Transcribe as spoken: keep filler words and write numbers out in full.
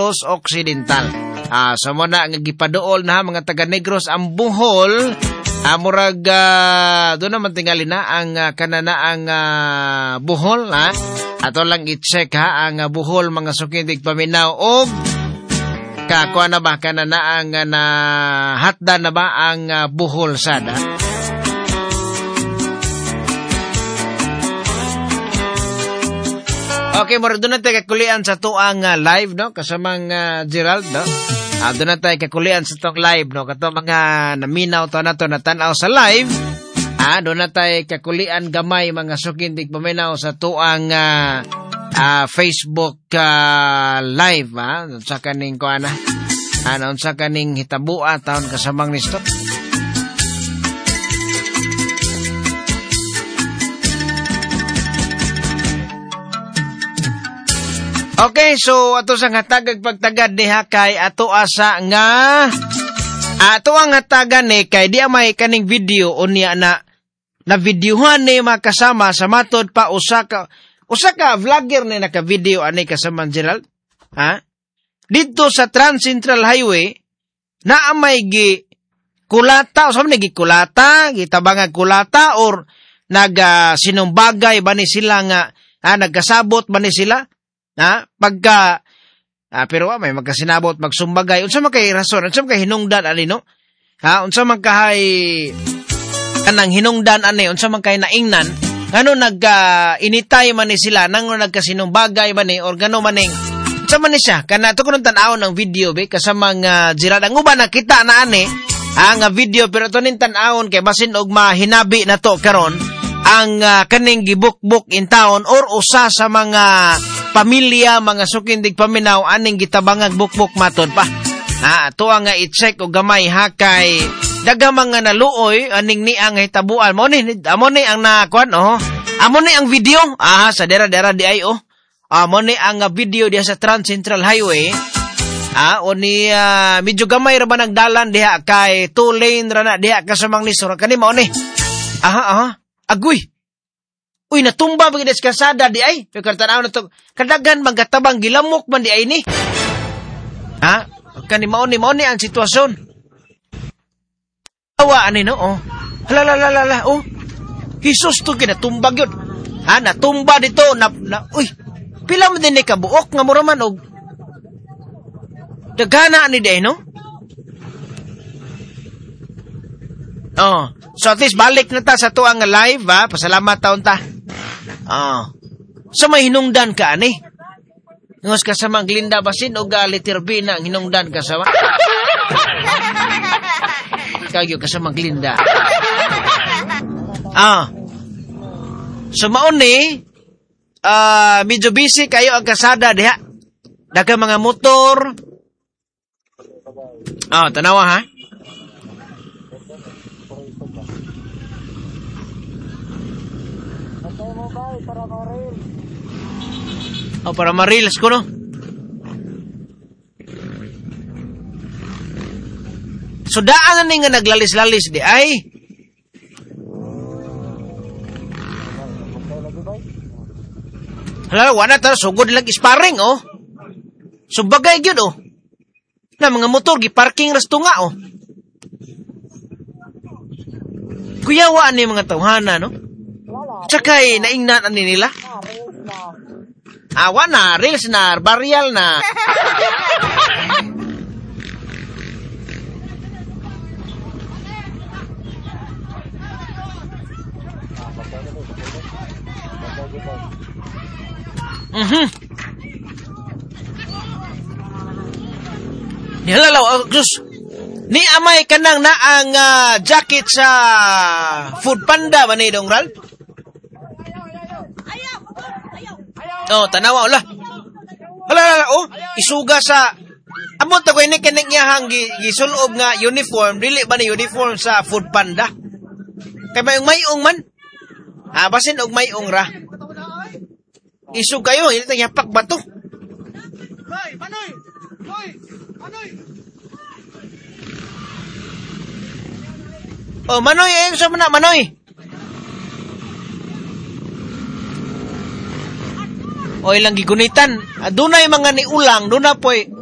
Negros Occidental. Ah, so mo na nga gipaduol na mga taga Negros ang Bohol. Ah, murag uh, doon naman tingali na ang uh, kanana ang uh, Bohol ha. Ato lang i-check ha ang uh, Bohol mga sukindig paminaw og kakuha na ba kanana ang uh, na hatda na ba ang uh, Bohol sada. Okay, mura doon natin kakulian sa tuang uh, live, no? Kasamang uh, Gerald, no? Uh, doon natin kakulian sa tuang live, no? Kato mga naminaw to na to natanaw sa live. Ah, doon natin kakulian gamay mga sukindig paminaw sa tuang uh, uh, Facebook uh, live, ha? Sa kaning ko, ana? Ano, sa kaning hitabua taon kasamang nisto. Okay, so ato sa hatagag pagtagad diha kay ato asa nga ato ang hatagan ni kay di may kaning video unya na na videohan ni makasama sa matod pa usa ka usa ka vlogger ni naka video ani kasama Gerald. Ha? Dito sa Trans Central Highway na may gi kulata o sa man gi kulata, gitabang kulata or naga sinumbagay ba ni sila nga ha, nagkasabot ba ni sila? Ha? Pagka, ah, pero ah, may magkasinabot, magsumbagay, unsa man kay rason, unsa man kay hinungdan, ani, no? Ha? Unsa man kay, kanang hinungdan, ani, unsa man kay naingnan, ano nag-initay uh, man ni sila, nang nagkasinumbagay ba ni, or gano maning, unsa man ni siya, kana, ito ko nung tanaw ng video, be, kasamang uh, Gerald, ang uba nakita na, ani, ha, nga video, pero ito nin tanawon, kay basin og mahinabi na to, karon ang uh, kaning gibukbuk in town, or usa sa mga pamilya, mga sukindig paminaw, aning gitabangag bukbuk matod pa. Ha, ato ang nga i-check o gamay ha kay dagamang nga naluoy, aning ni ang hitabuan. Mo ni, amo ni ang nakuan, oh. Amo ni ang video, ah, sa dera-dera di ay, oh. Amo ni ang video diya sa Trans Central Highway. Ah, o ni, uh, medyo gamay ra ba nagdalan diha kay two lane ra na diha kasamang lisor. Kani mo ni. Aha, aha. Agoy. Uy, natumba bang ides kasada di ay. Pero tanaw na to. Kadagan magatabang gilamok man di ay ni. Ha? Kani mao ni mao ni ang sitwasyon. Awa ani no oh. Hala la la la oh. Jesus to kinatumba gyud. Ha, natumba dito na, na uy. Pila man din ni kabuok nga mura man og dagana ani di ay no? Oh. So at least balik na ta sa tuang live ha. Pasalamat taon ta. Oh. So may hinungdan ka ani. Ngos ka sa Maglinda basin o letter B na hinungdan ka sa. Kagyo ka sa Maglinda. Ah. So maon ni uh, medyo busy kayo ang kasada diha. Daghang mga motor. Ah, oh, tanawa ha. O, oh, para ma-reels ko, no? So, daan na nga naglalis-lalis di ay. Hala, wala ta, sugod lang isparing, oh. So, bagay yun, oh. Na, mga motor, giparking rasto nga, oh. Kuyawa ni mga tawhana, no? Tsakay, naingnan ani nila. Awa na, reels na, barial na. Mhm. Nilalaw, oh, Diyos. Ni amay kanang na ang uh, jacket sa Food Panda ba ni Dongral? Oh, tanawa ula. Hala, hala, oh, isuga sa amon ta ko ini kaning iyahang gisulob nga uniform, dili ba ni uniform sa Food Panda? Kay may mayong man. Ah, basin og mayong ra. Isug kayo, ini tang yapak ba to? Hoy, Manoy. Hoy, Manoy. Oh, Manoy, ayun sa mana, Manoy. O ilang gigunitan. Dunay mga ni ulang, duna po'y